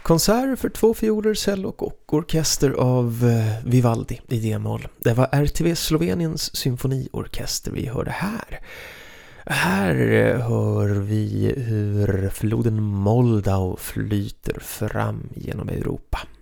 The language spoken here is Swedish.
Konsert för 2 fioler, cello och orkester av Vivaldi i D-moll. Det var RTV Sloveniens symfoniorkester vi hörde här. Här hör vi hur floden Moldau flyter fram genom Europa.